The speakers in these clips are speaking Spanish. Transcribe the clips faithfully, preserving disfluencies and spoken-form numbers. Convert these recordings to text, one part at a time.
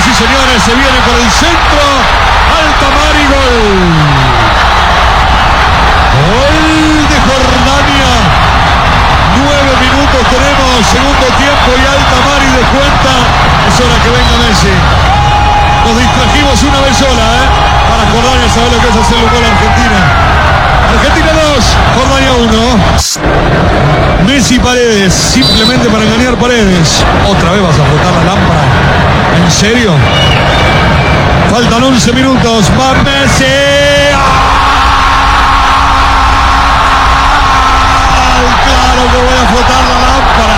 y señores, se viene por el centro. Altamar y gol. Gol de Jordania. Nueve minutos tenemos, segundo tiempo y Altamar y de cuenta. Es hora que venga Messi. Nos distrajimos una vez sola, ¿eh? Para Jordania saber lo que es hacer un gol a Argentina. Argentina dos, Jordania uno. Messi Paredes, simplemente para engañar Paredes. Otra vez vas a frotar la lámpara. ¿En serio? Faltan once minutos. ¡Va Messi! ¡Ay, claro que voy a frotar la lámpara!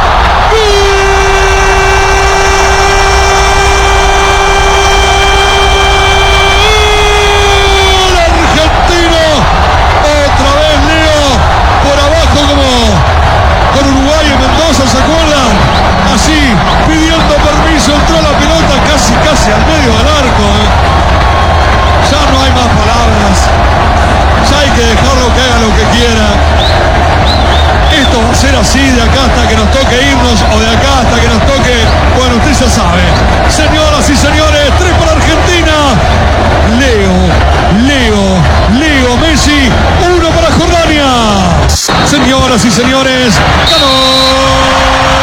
¿Se acuerdan? Así, pidiendo permiso, entró la pelota casi, casi al medio del arco. ¿eh? Ya no hay más palabras. Ya hay que dejarlo que haga lo que quiera. Esto va a ser así de acá hasta que nos toque irnos o de acá hasta que nos toque... Bueno, usted ya sabe. Señoras y señores, tres para Argentina. Leo, Leo, Leo Messi, uno para Jordania. Señoras y señores, ganó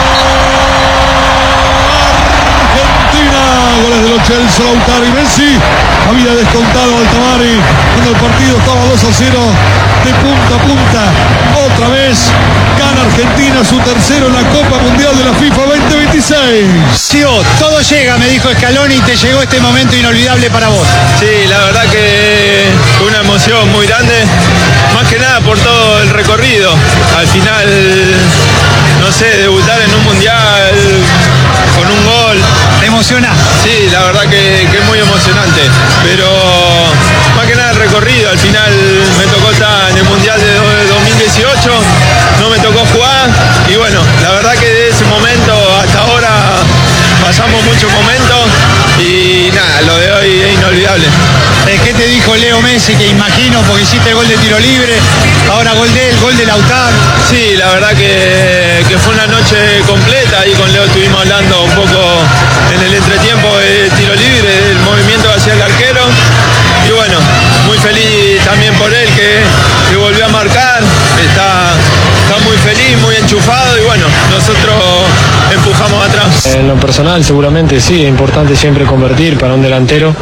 goles de los Chelsea, Lautaro y Messi. Había descontado Altamari cuando el partido estaba dos a cero de punta a punta. Otra vez gana Argentina su tercero en la Copa Mundial de la FIFA veinte veintiséis. Sí, todo llega, me dijo Scaloni, y te llegó este momento inolvidable para vos. Sí, la verdad que fue una emoción muy grande, más que nada por todo el recorrido. Al final, no sé, debutar en un mundial con un gol. ¿Te emociona? Sí, la verdad que, que es muy emocionante, pero más que nada el recorrido. Al final me tocó estar en el Mundial de dos mil dieciocho, no me tocó jugar y bueno, la verdad que de ese momento hasta ahora pasamos muchos momentos y nada, lo de hoy es inolvidable. ¿Qué te dijo Leo Messi? Que imagino, porque hiciste el gol de tiro libre, ahora gol de él, gol de Lautaro. Sí, la verdad que, que fue una noche completa y con Leo estuvimos hablando un poco en el entretiempo de tiro libre, del movimiento que hacía el arquero y bueno, muy feliz también por él que, que volvió a marcar, está, está muy feliz, muy enchufado y bueno, nosotros empujamos atrás. En lo personal seguramente sí, es importante siempre convertir para un delantero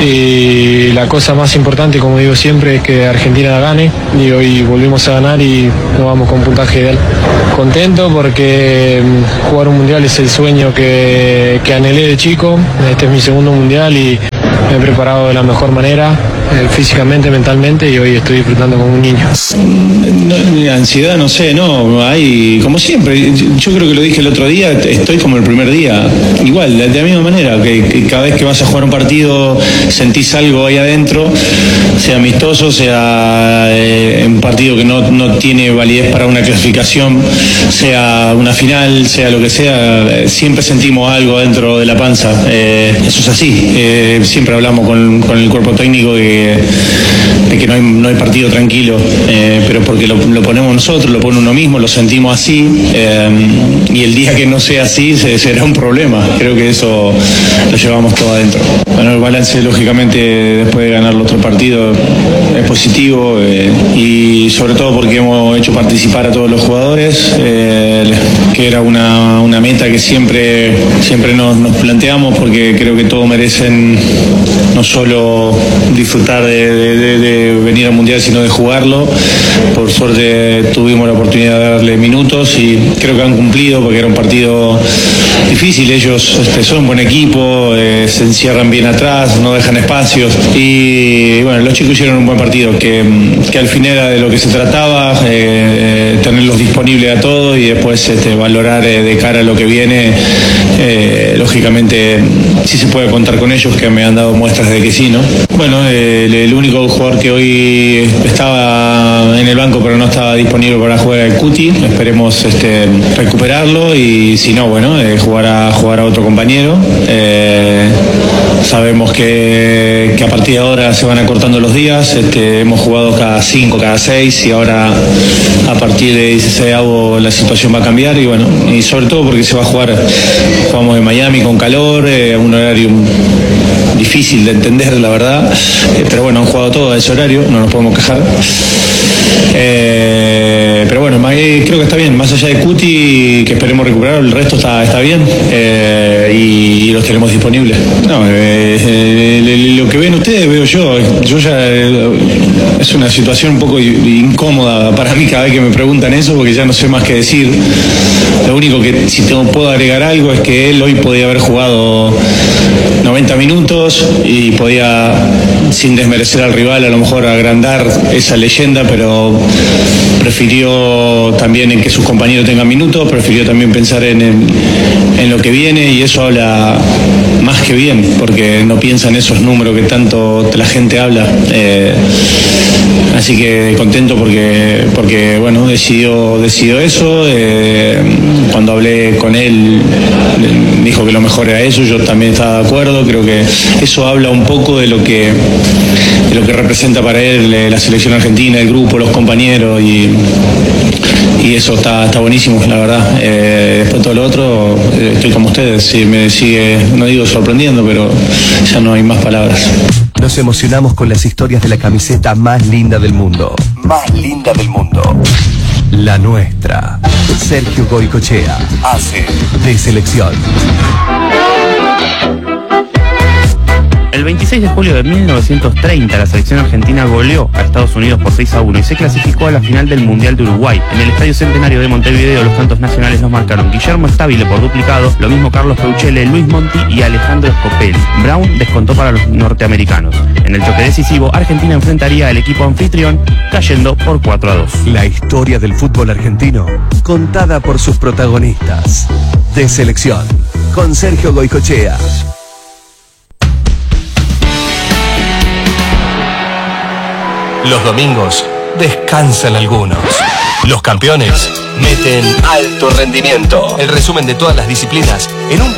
y la cosa más importante, como digo siempre, es que Argentina la gane y hoy volvimos a ganar y nos vamos con puntaje ideal. Contento porque jugar un mundial es el sueño que, que anhelé de chico, este es mi segundo mundial y me he preparado de la mejor manera, eh, físicamente, mentalmente, y hoy estoy disfrutando como un niño. No, ansiedad, no sé, no, hay, como siempre, yo creo que lo dije el otro día, estoy como el primer día, igual, de la misma manera, que, que cada vez que vas a jugar un partido sentís algo ahí adentro, sea amistoso, sea eh, un partido que no, no tiene validez para una clasificación, sea una final, sea lo que sea, siempre sentimos algo dentro de la panza, eh, eso es así, eh, siempre hablamos con, con el cuerpo técnico de, de que no hay, no hay partido tranquilo, eh, pero porque lo, lo ponemos nosotros, lo pone uno mismo, lo sentimos así, eh, y el día que no sea así se, será un problema. Creo que eso lo llevamos todo adentro. Bueno, el balance lógicamente después de ganar el otro partido es positivo, eh, y sobre todo porque hemos hecho participar a todos los jugadores, eh, que era una, una meta que siempre, siempre nos, nos planteamos, porque creo que todos merecen no solo disfrutar de, de, de, de venir al Mundial, sino de jugarlo. Por suerte tuvimos la oportunidad de darle minutos y creo que han cumplido, porque era un partido difícil. Ellos este, son un buen equipo, eh, se encierran bien atrás, no dejan espacios y bueno, los chicos hicieron un buen partido, que, que al final era de lo que se trataba, eh, tenerlos disponibles a todos y después este, valorar eh, de cara a lo que viene. Eh, lógicamente sí se puede contar con ellos, que me han dado muestras de que sí, ¿no? Bueno, eh, el, el único jugador que hoy estaba en el banco pero no estaba disponible para jugar el Cuti, esperemos este, recuperarlo y si no, bueno, eh, jugar, a, jugar a otro compañero. Eh, sabemos que, que a partir de ahora se van acortando los días. Este, hemos jugado cada cinco, cada seis, y ahora a partir de dieciséis la situación va a cambiar, y bueno, y sobre todo porque se va a jugar, jugamos en Miami con calor, eh, un horario difícil de entender, la verdad, eh, pero bueno, han jugado todo a ese horario, no nos podemos quejar. Eh, pero bueno, creo que está bien, más allá de Cuti, que esperemos recuperar, el resto está, está bien, eh, y, y los tenemos disponibles. No, eh, eh, lo que ven ustedes veo yo. Yo ya eh, es una situación un poco incómoda para mí cada vez que me preguntan eso, porque ya no sé más qué decir. Lo único que, si tengo, puedo agregar algo, es que él hoy podía haber jugado noventa minutos y podía, sin desmerecer al rival, a lo mejor agrandar esa leyenda, pero prefirió también en que sus compañeros tengan minutos, prefirió también pensar en, en, en lo que viene, y eso habla más que bien, porque no piensa en esos números que tanto la gente habla. Eh, así que contento porque, porque bueno, decidió, decidió eso. Eh, cuando hablé con él, dijo que lo mejor era eso, yo también estaba de acuerdo. Creo que eso habla un poco de lo que, de lo que representa para él la selección argentina, el grupo, los compañeros, y, y eso está, está buenísimo, la verdad. Eh, después todo lo otro, eh, estoy como ustedes, sí, me sigue, no digo sorprendiendo, pero ya no hay más palabras. Nos emocionamos con las historias de la camiseta más linda del mundo. Más linda del mundo. La nuestra. Sergio Goycochea hace de selección. El veintiséis de julio de mil novecientos treinta, la selección argentina goleó a Estados Unidos por seis a uno y se clasificó a la final del Mundial de Uruguay. En el Estadio Centenario de Montevideo, los tantos nacionales los marcaron Guillermo Stabile por duplicado, lo mismo Carlos Peuchele, Luis Monti y Alejandro Scopelli. Brown descontó para los norteamericanos. En el choque decisivo, Argentina enfrentaría al equipo anfitrión, cayendo por cuatro a dos. La historia del fútbol argentino, contada por sus protagonistas. De selección, con Sergio Goycochea. Los domingos descansan algunos. Los campeones meten alto rendimiento. El resumen de todas las disciplinas en un